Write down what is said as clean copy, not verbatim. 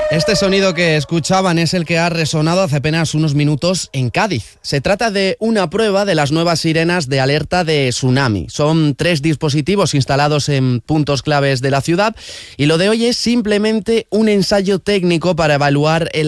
Este sonido que escuchaban es el que ha resonado hace apenas unos minutos en Cádiz. Se trata de una prueba de las nuevas sirenas de alerta de tsunami. Son 3 dispositivos instalados en puntos claves de la ciudad y lo de hoy es simplemente un ensayo técnico para evaluar el